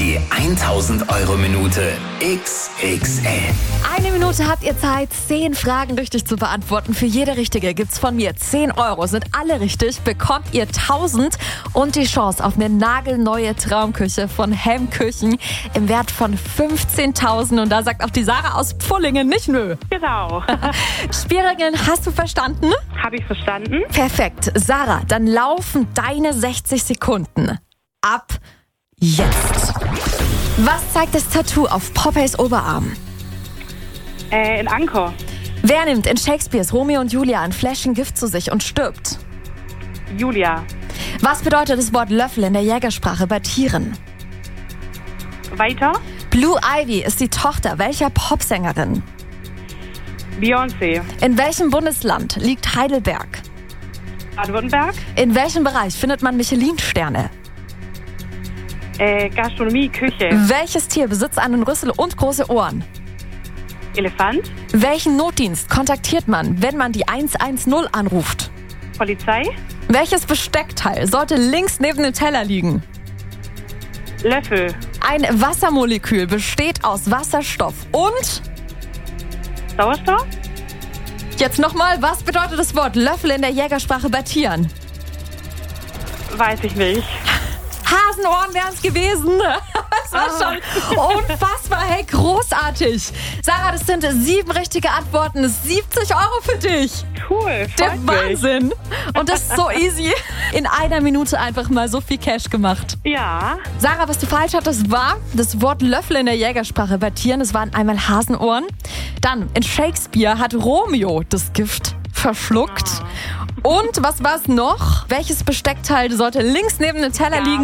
Die 1000-Euro-Minute XXL. Eine Minute habt ihr Zeit, 10 Fragen richtig zu beantworten. Für jede richtige gibt's von mir 10 Euro. Sind alle richtig, bekommt ihr 1000 und die Chance auf eine nagelneue Traumküche von Hemküchen im Wert von 15.000. Und da sagt auch die Sarah aus Pfullingen nicht nö. Genau. Spielregeln hast du verstanden? Habe ich verstanden. Perfekt. Sarah, dann laufen deine 60 Sekunden. Ab jetzt. Was zeigt das Tattoo auf Popeyes Oberarm? In Anker. Wer nimmt in Shakespeares Romeo und Julia ein Fläschchen Gift zu sich und stirbt? Julia. Was bedeutet das Wort Löffel in der Jägersprache bei Tieren? Weiter. Blue Ivy ist die Tochter welcher Popsängerin? Beyoncé. In welchem Bundesland liegt Heidelberg? Baden-Württemberg. In welchem Bereich findet man Michelin-Sterne? Gastronomie, Küche. Welches Tier besitzt einen Rüssel und große Ohren? Elefant. Welchen Notdienst kontaktiert man, wenn man die 110 anruft? Polizei. Welches Besteckteil sollte links neben dem Teller liegen? Löffel. Ein Wassermolekül besteht aus Wasserstoff und... Sauerstoff. Jetzt nochmal, was bedeutet das Wort Löffel in der Jägersprache bei Tieren? Weiß ich nicht. Hasenohren wären es gewesen. Das war schon unfassbar, hey, großartig. Sarah, das sind 7 richtige Antworten, 70 Euro für dich. Cool, Der freut mich. Wahnsinn. Und das ist so easy. In einer Minute einfach mal so viel Cash gemacht. Ja. Sarah, was du falsch hattest, war das Wort Löffel in der Jägersprache bei Tieren. Das waren einmal Hasenohren. Dann, in Shakespeare hat Romeo das Gift verschluckt. Und was war es noch? Welches Besteckteil sollte links neben dem Teller liegen?